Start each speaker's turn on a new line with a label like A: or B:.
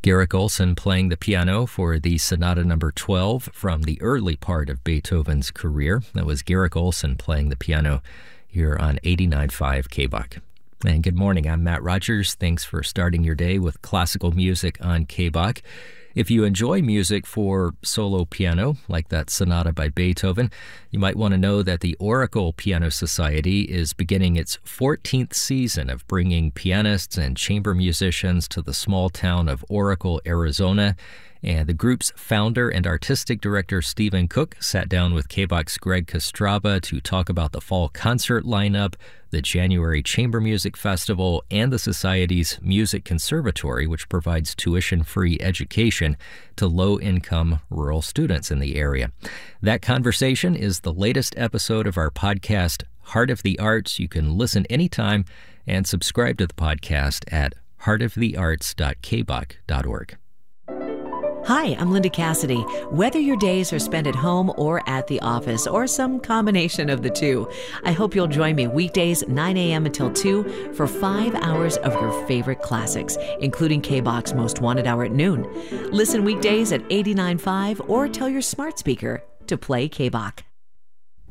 A: Garrick Olson playing the piano for the Sonata Number 12 from the early part of Beethoven's career. That was Garrick Olson playing the piano here on 89.5 KBOK. And good morning, I'm Matt Rogers. Thanks for starting your day with classical music on KBOK. If you enjoy music for solo piano, like that sonata by Beethoven, you might want to know that the Oracle Piano Society is beginning its 14th season of bringing pianists and chamber musicians to the small town of Oracle, Arizona. And the group's founder and artistic director, Stephen Cook, sat down with KBOK's Greg Kostraba to talk about the fall concert lineup, the January Chamber Music Festival, and the Society's Music Conservatory, which provides tuition-free education to low-income rural students in the area. That conversation is the latest episode of our podcast, Heart of the Arts. You can listen anytime and subscribe to the podcast at heartofthearts.kbok.org.
B: Hi, I'm Linda Cassidy. Whether your days are spent at home or at the office, or some combination of the two, I hope you'll join me weekdays 9 a.m. until 2 for 5 hours of your favorite classics, including KBOK's Most Wanted Hour at noon. Listen weekdays at 89.5 or tell your smart speaker to play KBOK.